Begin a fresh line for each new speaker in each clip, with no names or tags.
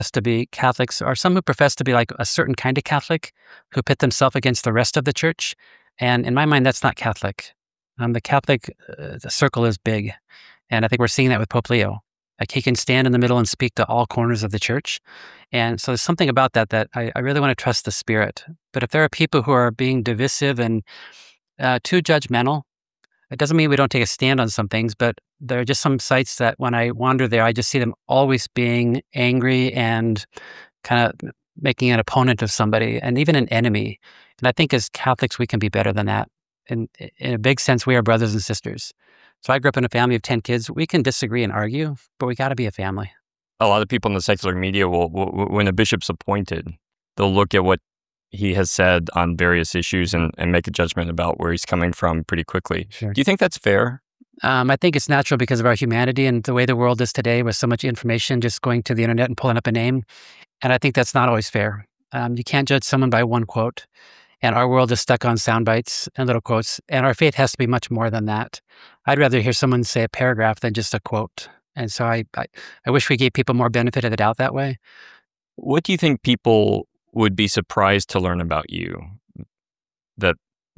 to be Catholics or some who profess to be like a certain kind of Catholic who pit themselves against the rest of the church. And in my mind, that's not Catholic. The Catholic the circle is big. And I think we're seeing that with Pope Leo. Like he can stand in the middle and speak to all corners of the church. And so there's something about that I really want to trust the Spirit. But if there are people who are being divisive and too judgmental, it doesn't mean we don't take a stand on some things, but there are just some sites that when I wander there, I just see them always being angry and kind of making an opponent of somebody and even an enemy. And I think as Catholics, we can be better than that. In a big sense, we are brothers and sisters. So I grew up in a family of 10 kids. We can disagree and argue, but we got to be a family.
A lot of people in the secular media will, when a bishop's appointed, they'll look at what he has said on various issues and make a judgment about where he's coming from pretty quickly.
Sure.
Do you think that's fair?
I think it's natural because of our humanity and the way the world is today with so much information just going to the internet and pulling up a name. And I think that's not always fair. You can't judge someone by one quote. And our world is stuck on sound bites and little quotes. And our faith has to be much more than that. I'd rather hear someone say a paragraph than just a quote. And so I wish we gave people more benefit of the doubt that way.
What do you think people would be surprised to learn about you that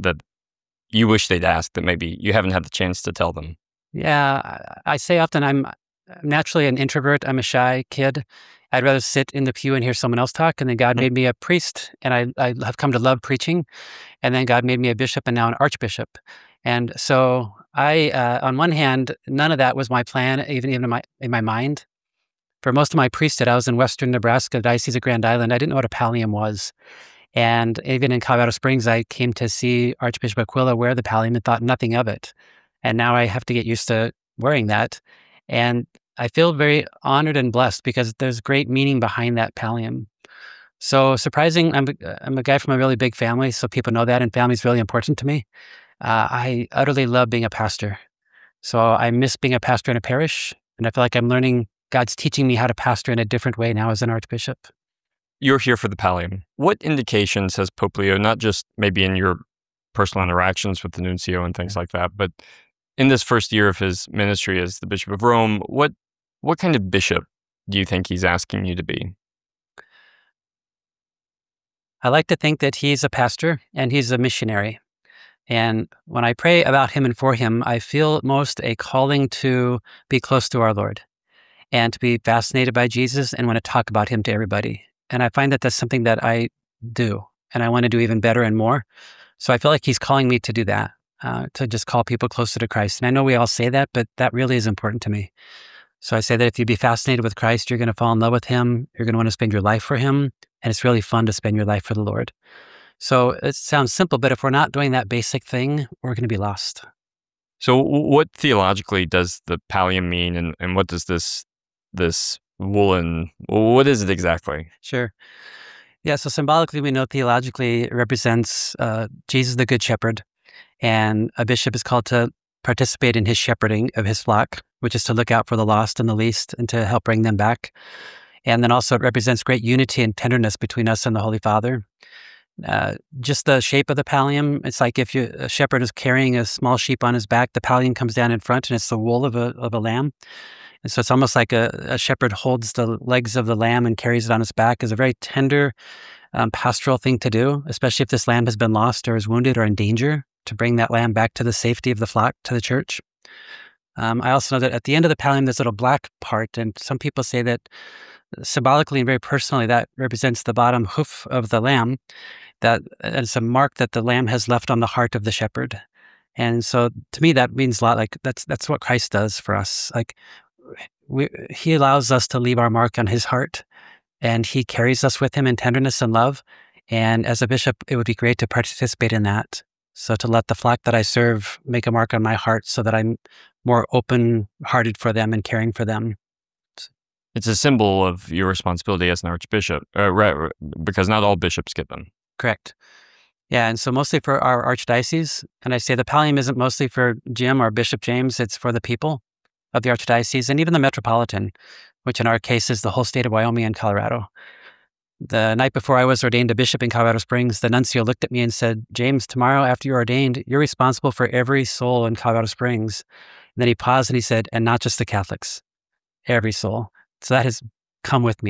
you wish they'd asked that maybe you haven't had the chance to tell them?
Yeah, I say often I'm naturally an introvert. I'm a shy kid. I'd rather sit in the pew and hear someone else talk. And then God made me a priest, and I have come to love preaching. And then God made me a bishop and now an archbishop. And so I, on one hand, none of that was my plan, even in my mind. For most of my priesthood, I was in Western Nebraska, Diocese of Grand Island. I didn't know what a pallium was. And even in Colorado Springs, I came to see Archbishop Aquila wear the pallium and thought nothing of it. And now I have to get used to wearing that. And I feel very honored and blessed because there's great meaning behind that pallium. So surprising, I'm a guy from a really big family, so people know that, and family is really important to me. I utterly love being a pastor. So I miss being a pastor in a parish, and I feel like I'm learning, God's teaching me how to pastor in a different way now as an archbishop.
You're here for the pallium. What indications has Pope Leo, not just maybe in your personal interactions with the nuncio and things like that, but in this first year of his ministry as the Bishop of Rome, what kind of bishop do you think he's asking you to be?
I like to think that he's a pastor and he's a missionary. And when I pray about him and for him, I feel most a calling to be close to our Lord and to be fascinated by Jesus and want to talk about him to everybody. And I find that that's something that I do, and I want to do even better and more. So I feel like he's calling me to do that, to just call people closer to Christ. And I know we all say that, but that really is important to me. So I say that if you be fascinated with Christ, you're going to fall in love with him. You're going to want to spend your life for him. And it's really fun to spend your life for the Lord. So it sounds simple, but if we're not doing that basic thing, we're going to be lost.
So what theologically does the pallium mean? And what does this woolen, what is it exactly?
Sure. Yeah, so symbolically, we know theologically it represents Jesus, the Good Shepherd. And a bishop is called to participate in his shepherding of his flock, which is to look out for the lost and the least and to help bring them back. And then also it represents great unity and tenderness between us and the Holy Father. Just the shape of the pallium, it's like if a shepherd is carrying a small sheep on his back, the pallium comes down in front and it's the wool of a lamb. And so it's almost like a shepherd holds the legs of the lamb and carries it on his back. Is a very tender, pastoral thing to do, especially if this lamb has been lost or is wounded or in danger, to bring that lamb back to the safety of the flock, to the church. I also know that at the end of the pallium, there's a little black part, and some people say that symbolically and very personally, that represents the bottom hoof of the lamb. That it's a mark that the lamb has left on the heart of the shepherd. And so to me, that means a lot. Like that's what Christ does for us. Like he allows us to leave our mark on his heart, and he carries us with him in tenderness and love. And as a bishop, it would be great to participate in that. So to let the flock that I serve make a mark on my heart so that I'm more open-hearted for them and caring for them.
It's a symbol of your responsibility as an archbishop, because not all bishops get them.
Correct. Yeah, and so mostly for our archdiocese, and I say the pallium isn't mostly for Jim or Bishop James, it's for the people of the archdiocese and even the metropolitan, which in our case is the whole state of Wyoming and Colorado. The night before I was ordained a bishop in Colorado Springs, the nuncio looked at me and said, "James, tomorrow after you're ordained, you're responsible for every soul in Colorado Springs." And then he paused and he said, "And not just the Catholics, every soul." So that has come with me.